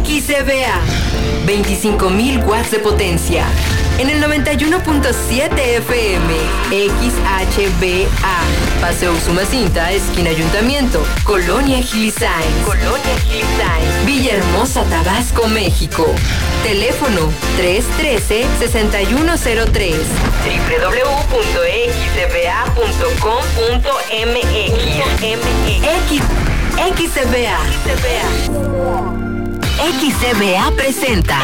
XCBA, 25,000 watts de potencia. En el 91.7 FM, XHBA, Paseo Usumacinta, esquina Ayuntamiento, Colonia Hillside, Villahermosa, Tabasco, México. Teléfono 313-6103, www.xcba.com.mx. XCBA. XCBA presenta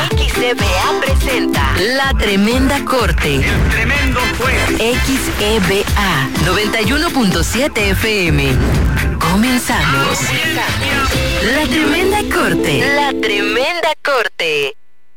La Tremenda Corte. El tremendo juez. XEBA 91.7 FM. Comenzamos. La Tremenda Corte.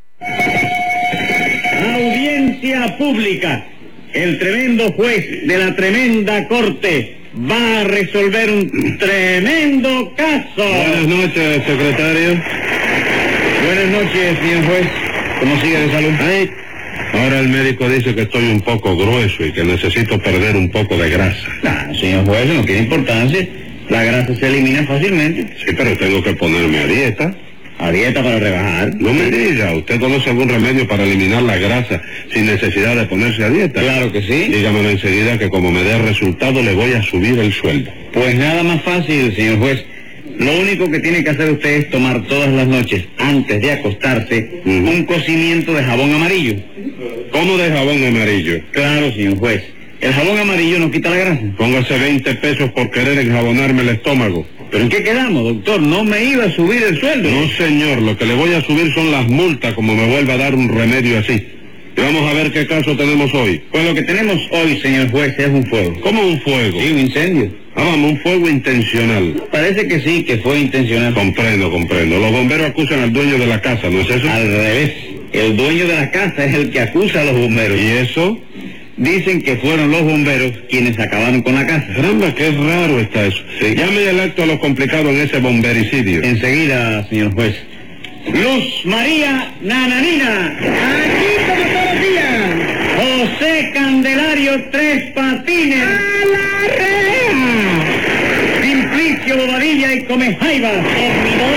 Audiencia pública. El tremendo juez de la tremenda corte va a resolver un tremendo caso. Buenas noches, secretario. Buenas noches, señor juez. ¿Cómo sigue de salud? Ay, ahora el médico dice que estoy un poco grueso y que necesito perder un poco de grasa. Señor juez, no tiene importancia. La grasa se elimina fácilmente. Sí, pero tengo que ponerme a dieta. ¿A dieta para rebajar? No me diga, ¿usted conoce algún remedio para eliminar la grasa sin necesidad de ponerse a dieta? Claro que sí. Dígamelo enseguida que como me dé resultado le voy a subir el sueldo. Pues nada más fácil, señor juez. Lo único que tiene que hacer usted es tomar todas las noches, antes de acostarse, un cocimiento de jabón amarillo. ¿Cómo de jabón amarillo? Claro, señor juez. El jabón amarillo no quita la grasa. Póngase 20 pesos por querer enjabonarme el estómago. ¿Pero en qué quedamos, doctor? No me iba a subir el sueldo. No, señor, lo que le voy a subir son las multas como me vuelva a dar un remedio así. Y vamos a ver qué caso tenemos hoy. Pues lo que tenemos hoy, señor juez, es un fuego. ¿Cómo un fuego? Sí, un incendio. Vamos, un fuego intencional. Parece que sí, que fue intencional. Comprendo. Los bomberos acusan al dueño de la casa, ¿no es eso? Al revés. El dueño de la casa es el que acusa a los bomberos. ¿Y eso? Dicen que fueron los bomberos quienes acabaron con la casa. Caramba, qué raro está eso. Sí. Llame el acto a lo complicado en ese bombericidio. Enseguida, señor juez. Luz María Nananina. Aquí como todos los días. José Candelario Tres Patines. ¡A la reja! Simplicio Bobadilla y Comejaiba. Servidor.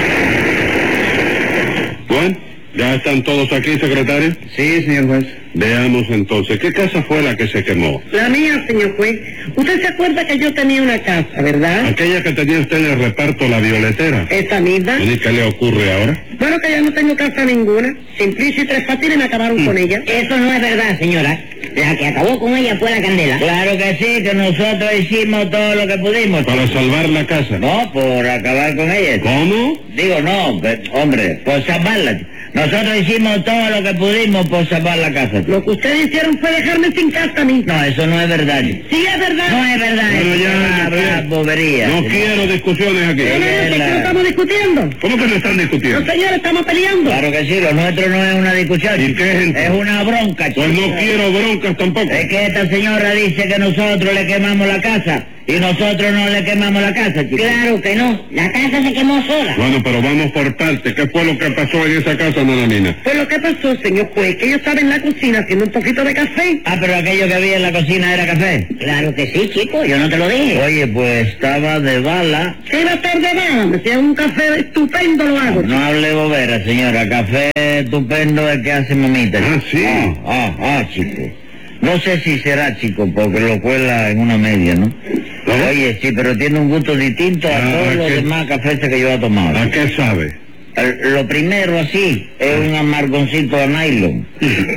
Bueno, ¿ya están todos aquí, secretario? Sí, señor juez. Veamos entonces, ¿qué casa fue la que se quemó? La mía, señor juez. Usted se acuerda que yo tenía una casa, ¿verdad? Aquella que tenía usted en el reparto, la violetera. Esa misma. ¿Y qué le ocurre ahora? Bueno, que ya no tengo casa ninguna. Simplicio y Tres Patines me acabaron con ella. Eso no es verdad, señora. La que acabó con ella fue la Candela. Claro que sí, que nosotros hicimos todo lo que pudimos. Para salvar la casa. No, por acabar con ella. ¿Cómo? Digo, no, hombre, por salvarla. Nosotros hicimos todo lo que pudimos por salvar la casa. Lo que ustedes hicieron fue dejarme sin casa a mí. No, eso no es verdad. Sí es verdad. No es verdad. Bueno, eso ya, es hablar bobería. No quiero discusiones aquí. No, ¿qué no estamos discutiendo? ¿Cómo que no están discutiendo? No, señores, estamos peleando. Claro que sí, lo nuestro no es una discusión. ¿Y qué es entonces? Es una bronca, Pues no quiero broncas tampoco. Es que esta señora dice que nosotros le quemamos la casa y nosotros no le quemamos la casa, chico. Claro que no. La casa se quemó sola. Bueno, pero vamos por partes. ¿Qué fue lo que pasó en esa casa, Nananina? Pues lo que pasó, señor juez, que yo estaba en la cocina haciendo un poquito de café. Ah, pero aquello que había en la cocina era café. Claro que sí, chico, yo no te lo dije. Oye, pues estaba de bala. ¿Qué iba a estar de nada? Me hacía un café estupendo, lo hago. No hable bobera, señora. Café estupendo es que hace mamita. Ah, sí. Chico. No sé si será, chico, porque lo cuela en una media, ¿no? Oye, sí, pero tiene un gusto distinto a todos los demás cafés que yo he tomado. ¿A qué sabe? Lo primero, así, es un amargoncito de nylon.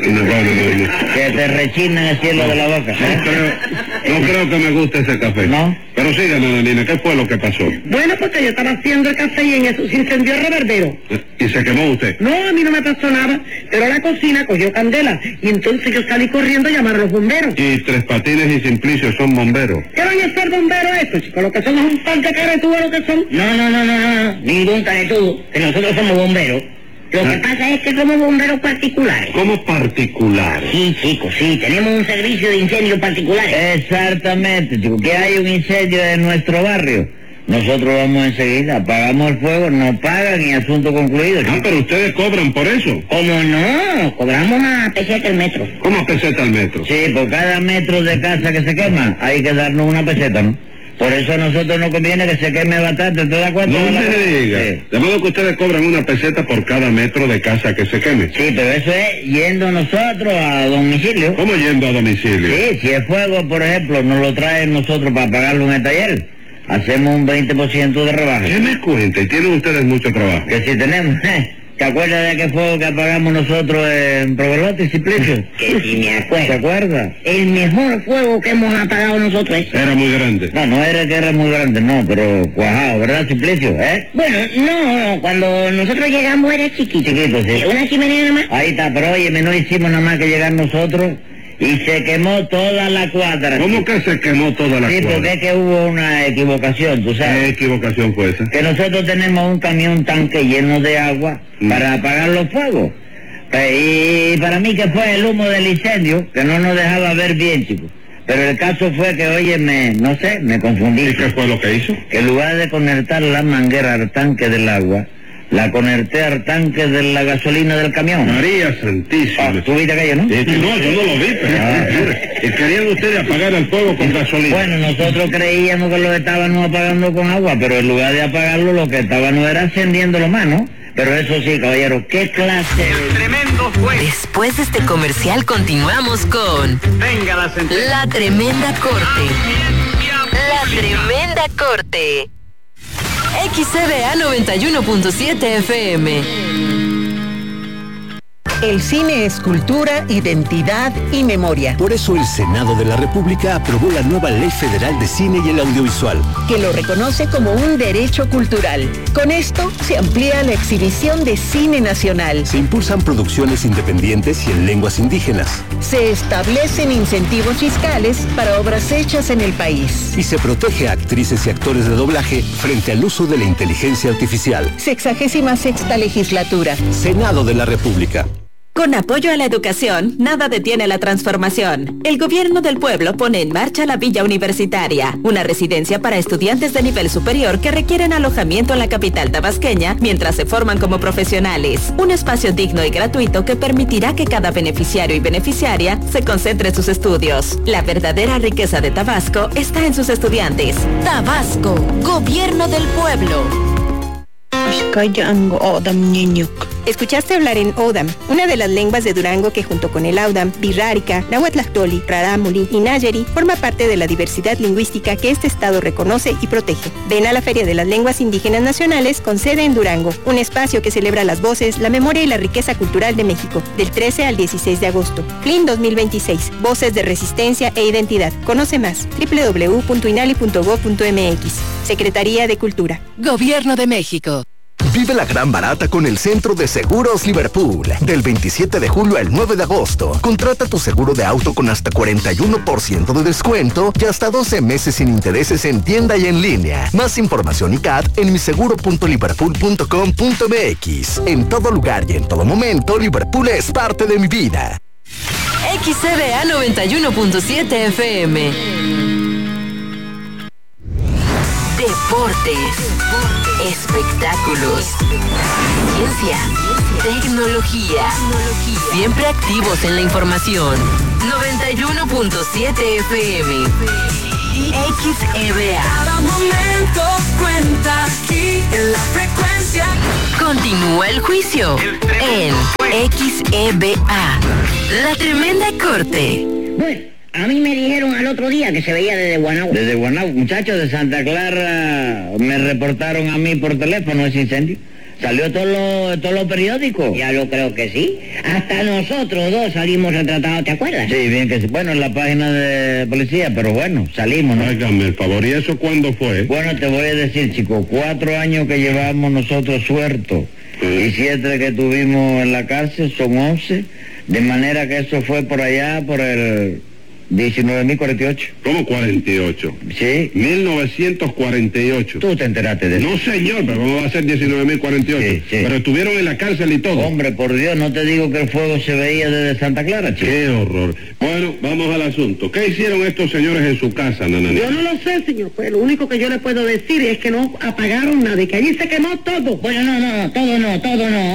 No. Que te rechina en el cielo de la boca. No creo que me guste ese café. ¿No? Pero siga, Nananina, ¿qué fue lo que pasó? Bueno, porque yo estaba haciendo el café y en eso se incendió el reverbero. ¿Y se quemó usted? No, a mí no me pasó nada, pero la cocina cogió candela y entonces yo salí corriendo a llamar a los bomberos. Y Tres Patines y Simplicio son bomberos. ¿Qué van a ser bomberos estos, chicos? Lo que son es un par de caretudos, lo que son. No. Ningún caretudo, que nosotros somos bomberos. Lo que pasa es que somos bomberos particulares. ¿Cómo particulares? Sí, chicos, sí, tenemos un servicio de incendios particulares. Exactamente, chicos, que hay un incendio en nuestro barrio. Nosotros vamos enseguida, apagamos el fuego, no pagan y asunto concluido. Ah, pero ustedes cobran por eso. ¿Cómo no? Cobramos a peseta el metro. ¿Cómo peseta al metro? Sí, por cada metro de casa que se quema hay que darnos una peseta, ¿no? Por eso a nosotros nos conviene que se queme bastante, ¿te das cuenta? No me diga. Sí. De modo que ustedes cobran una peseta por cada metro de casa que se queme. Sí, pero eso es yendo nosotros a domicilio. ¿Cómo yendo a domicilio? Sí, si es fuego, por ejemplo, nos lo traen nosotros para pagarlo en el taller. Hacemos un 20% de rebaja. ¿Qué me cuenta? Y tienen ustedes mucho trabajo. Que si tenemos, ¿te acuerdas de aquel fuego que apagamos nosotros en Provelote y Simplicio? Que si me acuerdo. ¿Te acuerdas? El mejor fuego que hemos apagado nosotros. Era muy grande. No era que era muy grande, no, pero cuajado, ¿verdad, Simplicio? Bueno, no, cuando nosotros llegamos era chiquito. Chiquito, sí. Una chimenea nada más. Ahí está, pero óyeme, no hicimos nada más que llegar nosotros y se quemó toda la cuadra. ¿Cómo que se quemó toda la Sí, cuadra? porque es que hubo una equivocación, tú ¿Qué sabes. equivocación fue esa? Que nosotros tenemos un camión tanque lleno de agua para apagar los fuegos. Y para mí que fue el humo del incendio, que no nos dejaba ver bien, chicos. Pero el caso fue que, oye, no sé, me confundí. ¿Y qué fue lo que hizo? Que en lugar de conectar la manguera al tanque del agua, la conecté al tanque de la gasolina del camión. María Santísima. ¿Tú viste aquello, no? No, yo no lo vi, pero... ¿Y querían ustedes apagar el fuego con gasolina? Bueno, nosotros creíamos que lo estábamos apagando con agua, pero en lugar de apagarlo, lo que estábamos era encendiéndolo más, ¿no? Pero eso sí, caballero, ¿qué clase de... Tremendo juez. Después de este comercial continuamos con Venga la sentencia. La Tremenda Corte. La Tremenda Corte. XCBA 91.7 FM. El cine es cultura, identidad y memoria, Por eso el Senado de la República aprobó la nueva Ley Federal de Cine y el Audiovisual. que lo reconoce como un derecho cultural. Con esto se amplía la exhibición de cine nacional. Se impulsan producciones independientes y en lenguas indígenas. Se establecen incentivos fiscales para obras hechas en el país. Y se protege a actrices y actores de doblaje frente al uso de la inteligencia artificial. 66ª legislatura. Senado de la República. Con apoyo a la educación, nada detiene la transformación. El gobierno del pueblo pone en marcha la Villa Universitaria, una residencia para estudiantes de nivel superior que requieren alojamiento en la capital tabasqueña mientras se forman como profesionales. Un espacio digno y gratuito que permitirá que cada beneficiario y beneficiaria se concentre en sus estudios. La verdadera riqueza de Tabasco está en sus estudiantes. Tabasco, gobierno del pueblo. Escuchaste hablar en Odam, una de las lenguas de Durango que junto con el Audam, Birrárica, Nahuatlactoli, Rarámuri y Nayeri forma parte de la diversidad lingüística que este estado reconoce y protege. Ven a la Feria de las Lenguas Indígenas Nacionales con sede en Durango, un espacio que celebra las voces, la memoria y la riqueza cultural de México, del 13 al 16 de agosto. FLIN 2026, Voces de Resistencia e Identidad. Conoce más, www.inali.gov.mx. Secretaría de Cultura. Gobierno de México. Vive la gran barata con el Centro de Seguros Liverpool. Del 27 de julio al 9 de agosto. Contrata tu seguro de auto con hasta 41% de descuento y hasta 12 meses sin intereses en tienda y en línea. Más información y CAT en miseguro.liverpool.com.mx. En todo lugar y en todo momento, Liverpool es parte de mi vida. XCBA 91.7 FM. Deportes, espectáculos, ciencia, tecnología. Siempre activos en la información. 91.7 FM. XEBA. Cada momento cuenta aquí en la frecuencia. Continúa el juicio en XEBA. La Tremenda Corte. Bueno, a mí me dijeron al otro día que se veía desde Guanabo. Desde Guanabo, muchachos de Santa Clara me reportaron a mí por teléfono ese incendio. Salió todos los periódicos. Ya lo creo que sí. Hasta nosotros dos salimos retratados, ¿te acuerdas? Sí, bien que sí. Bueno, en la página de policía, pero bueno, salimos, ¿no? Hágame el favor, ¿y eso cuándo fue? Bueno, te voy a decir, chicos, 4 años que llevamos nosotros sueltos. Y 7 que tuvimos en la cárcel, son 11. De manera que eso fue por allá, por el 19.048. ¿Cómo 48? Sí. 1948. Tú te enteraste de eso. No, señor, pero ¿cómo va a ser 19.048? Sí. Pero estuvieron en la cárcel y todo. Hombre, por Dios, no te digo que el fuego se veía desde Santa Clara, chico. Qué horror. Bueno, vamos al asunto. ¿Qué hicieron estos señores en su casa, Nananina? Yo no lo sé, señor juez. Lo único que yo le puedo decir es que no apagaron nada y que allí se quemó todo. Bueno, no, todo no.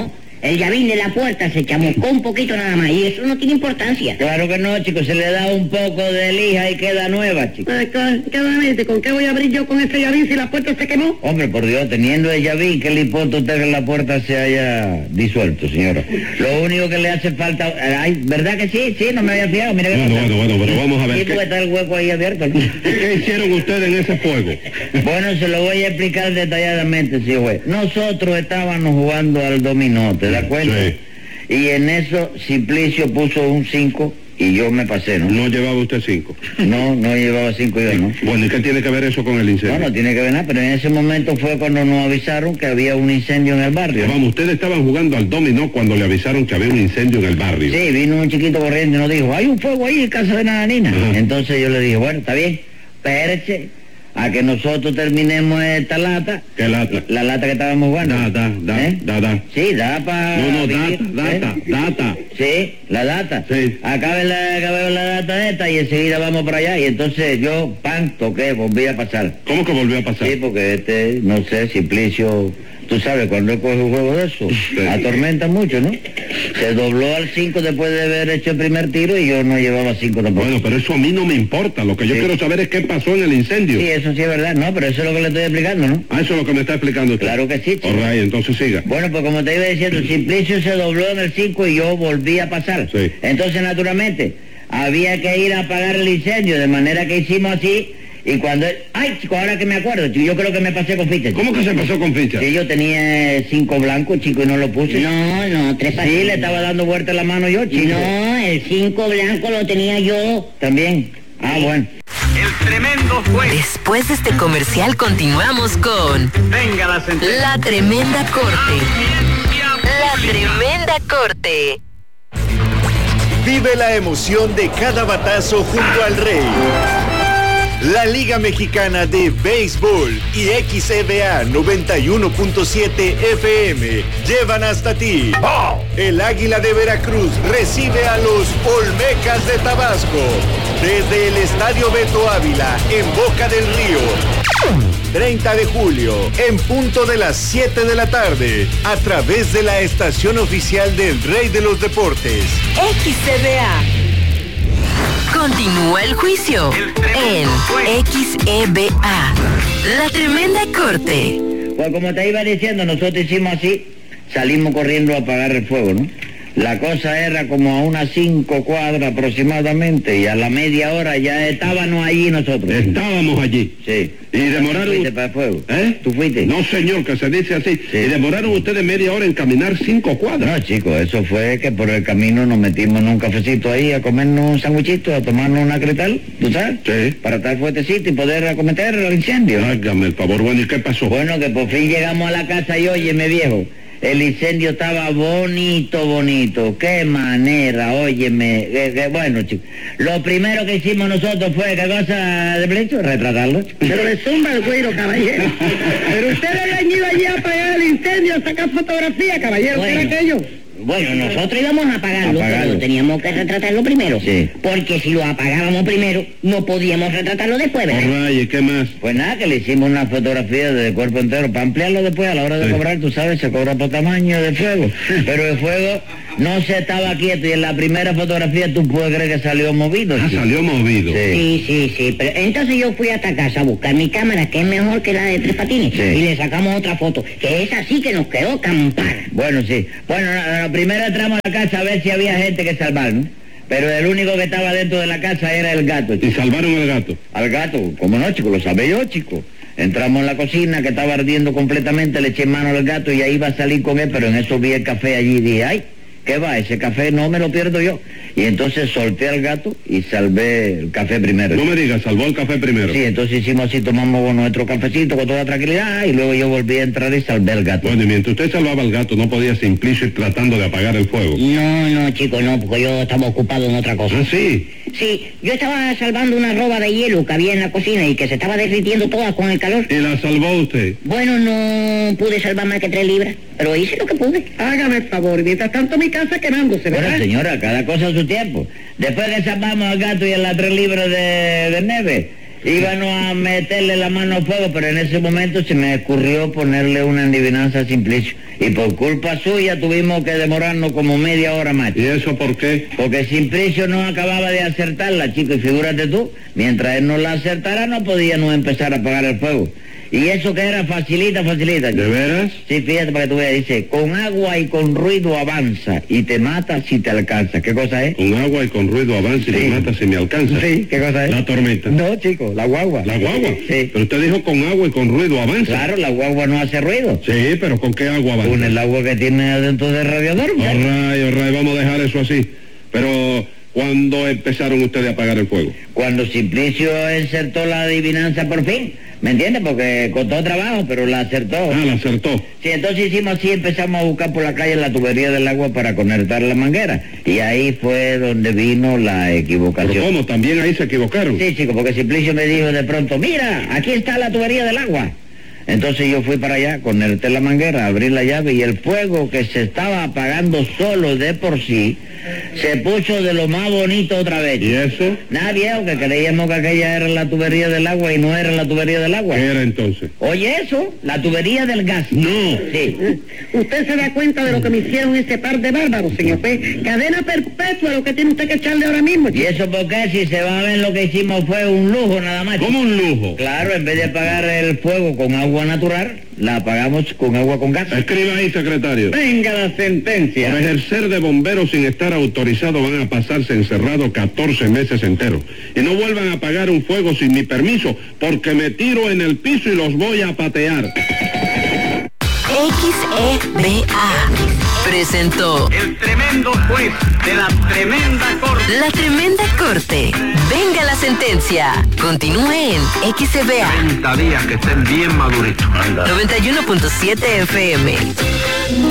El llavín de la puerta se chamuscó un poquito nada más, y eso no tiene importancia. Claro que no, chico, se le da un poco de lija y queda nueva, chico. ¿Con qué voy a abrir yo con ese llavín si la puerta se quemó? Hombre, por Dios, teniendo el llavín, ¿qué le importa a usted que la puerta se haya disuelto, señora? Lo único que le hace falta... Ay, ¿verdad que sí? Sí, no me había fijado, mira que... Bueno, pero vamos a ver... Sí, porque está el hueco ahí abierto, ¿no? ¿Qué hicieron ustedes en ese fuego? Bueno, se lo voy a explicar detalladamente, sí, güey. Nosotros estábamos jugando al dominó, ¿te das cuenta? Sí. Y en eso Simplicio puso un 5 y yo me pasé, ¿no? ¿No llevaba usted 5? No llevaba 5 yo, ¿no? Bueno, ¿y qué tiene que ver eso con el incendio? No tiene que ver nada, pero en ese momento fue cuando nos avisaron que había un incendio en el barrio. Vamos, ustedes estaban jugando al dominó cuando le avisaron que había un incendio en el barrio. Sí, vino un chiquito corriendo y nos dijo, hay un fuego ahí en casa de Nananina. Ajá. Entonces yo le dije, bueno, está bien, espérese a que nosotros terminemos esta lata. ¿Qué lata? La lata que estábamos jugando. Da. Sí, da para... No, data. Sí, la data. Sí. Acabe la data esta y enseguida vamos para allá. Y entonces yo, toqué, volví a pasar. ¿Cómo que volvió a pasar? Sí, porque no sé, Simplicio... Tú sabes, cuando él coge un juego de eso, atormenta mucho, ¿no? Se dobló al 5 después de haber hecho el primer tiro y yo no llevaba 5 tampoco. Bueno, pero eso a mí no me importa. Lo que yo quiero saber es qué pasó en el incendio. Sí, eso sí es verdad. No, pero eso es lo que le estoy explicando, ¿no? Ah, eso es lo que me está explicando usted. Claro que sí, chico. All right, entonces siga. Bueno, pues como te iba diciendo, Simplicio se dobló en el 5 y yo volví a pasar. Sí. Entonces, naturalmente, había que ir a apagar el incendio, de manera que hicimos así. Y cuando... Ay, chico, ahora que me acuerdo, chico, yo creo que me pasé con ficha. ¿Cómo que se pasó con ficha? Sí, yo tenía 5 blancos, chico, y no lo puse. No, 3 pastillas. Sí, le estaba dando vuelta la mano yo, chico. No, el 5 blanco lo tenía yo. También. Ah, bueno. El tremendo juez. Después de este comercial continuamos con Venga la sentencia. La Tremenda Corte. La Tremenda Corte. Vive la emoción de cada batazo junto al rey. La Liga Mexicana de Béisbol y XEBA 91.7 FM llevan hasta ti. El Águila de Veracruz recibe a los Olmecas de Tabasco desde el Estadio Beto Ávila en Boca del Río. 30 de julio, en punto de las 7 de la tarde, a través de la estación oficial del Rey de los Deportes. XEBA. Continúa el juicio en XEBA. La Tremenda Corte. Pues como te iba diciendo, nosotros hicimos así, salimos corriendo a apagar el fuego, ¿no? La cosa era como a unas 5 cuadras aproximadamente, y a la media hora ya estábamos allí nosotros. Estábamos allí. Sí. ¿Y demoraron? ¿Tú fuiste para el fuego? ¿Eh? ¿Tú fuiste? No, señor, que se dice así. Sí. ¿Y demoraron ustedes media hora en caminar 5 cuadras? No, chicos, eso fue que por el camino nos metimos en un cafecito ahí a comernos un sandwichito, a tomarnos una cretal, ¿tú sabes? Sí. Para estar fuertecito y poder acometer el incendio. Hágame el favor, bueno, ¿y qué pasó? Bueno, que por fin llegamos a la casa y óyeme, viejo, el incendio estaba bonito, qué manera, óyeme, bueno, chicos, lo primero que hicimos nosotros fue, ¿qué cosa de pleito? Retratarlo. Pero le zumba el güiro, caballero. Pero ustedes han ido allí a apagar el incendio, a sacar fotografía, caballero, ¿qué era aquello? Bueno, nosotros íbamos a apagarlo, pero teníamos que retratarlo primero. Sí. Porque si lo apagábamos primero, no podíamos retratarlo después, ¿verdad? All right, ¿y qué más? Pues nada, que le hicimos una fotografía de cuerpo entero para ampliarlo después a la hora de cobrar, tú sabes, se cobra por tamaño de fuego. Pero el fuego no se estaba quieto y en la primera fotografía tú puedes creer que salió movido. Ah, salió movido. Sí, pero entonces yo fui hasta casa a buscar mi cámara, que es mejor que la de Tres Patines, Sí. y le sacamos otra foto, que es así que nos quedó campana. Bueno, sí. Bueno, primero entramos a la casa a ver si había gente que salvar, ¿no? Pero el único que estaba dentro de la casa era el gato, ¿Y chico. salvaron al gato? Al gato, como no, chico, lo sabía yo, chico. Entramos en la cocina que estaba ardiendo completamente, le eché mano al gato y ahí iba a salir con él, pero en eso vi el café allí y dije, ay, ¿qué va? Ese café no me lo pierdo yo. Y entonces solté al gato y salvé el café primero. No me digas, salvó el café primero. Sí, entonces hicimos así, tomamos nuestro cafecito con toda tranquilidad y luego yo volví a entrar y salvé al gato. Bueno, y mientras usted salvaba al gato, ¿no podía Simplicio ir tratando de apagar el fuego? No, chico, no, porque yo estaba ocupado en otra cosa. ¿Ah, sí? Sí, yo estaba salvando una roba de hielo que había en la cocina y que se estaba derritiendo toda con el calor. ¿Y la salvó usted? Bueno, no pude salvar más que 3 libras, pero hice lo que pude. Hágame el favor, mientras tanto mi casa quemándose, ¿verdad? Bueno, señora, cada cosa a su tiempo. Después que salvamos al gato y a las 3 libras de nieve, Íbamos a meterle la mano al fuego, pero en ese momento se me ocurrió ponerle una adivinanza a Simplicio. Y por culpa suya tuvimos que demorarnos como media hora más. ¿Y eso por qué? Porque Simplicio no acababa de acertarla, chico, y figúrate tú, mientras él no la acertara no podíamos empezar a apagar el fuego. Y eso que era facilita. ¿De veras? Sí, fíjate para que tú veas, dice, con agua y con ruido avanza y te mata si te alcanza. ¿Qué cosa es? Con agua y con ruido avanza y te mata si me alcanza. Sí, ¿qué cosa es? La tormenta. No, chico, la guagua. ¿La guagua? Sí. Pero usted dijo con agua y con ruido avanza. Claro, la guagua no hace ruido. Sí, pero ¿con qué agua avanza? Con el agua que tiene adentro del radiador. All right, vamos a dejar eso así. Pero, ¿cuándo empezaron ustedes a apagar el fuego? Cuando Simplicio insertó la adivinanza por fin. ¿Me entiendes? Porque costó trabajo, pero la acertó. Ah, la acertó. Sí, entonces hicimos así, empezamos a buscar por la calle la tubería del agua para conectar la manguera. Y ahí fue donde vino la equivocación. ¿Pero cómo? ¿También ahí se equivocaron? Sí, chico, porque Simplicio me dijo de pronto, mira, aquí está la tubería del agua. Entonces yo fui para allá, conecté la manguera, abrí la llave y el fuego que se estaba apagando solo de por sí, se puso de lo más bonito otra vez. ¿Y eso? Nada, viejo, que creíamos que aquella era la tubería del agua y no era la tubería del agua. ¿Qué era entonces? Oye, eso, la tubería del gas. No. Sí. Usted se da cuenta de lo que me hicieron ese par de bárbaros, señor P. Cadena perpetua lo que tiene usted que echarle ahora mismo. ¿Y eso por qué? Si se va a ver, lo que hicimos fue un lujo nada más. ¿Cómo un lujo? Claro, en vez de apagar el fuego con agua natural, la apagamos con agua con gas. Escriba ahí, secretario. Venga la sentencia. Por ejercer de bombero sin estar autorizado van a pasarse encerrados 14 meses enteros. Y no vuelvan a apagar un fuego sin mi permiso, porque me tiro en el piso y los voy a patear. XEBA presentó El tremendo juez de la tremenda corte. La Tremenda Corte. Venga la sentencia. Continúe en XEBA 30 días que estén bien maduritos. 91.7 FM.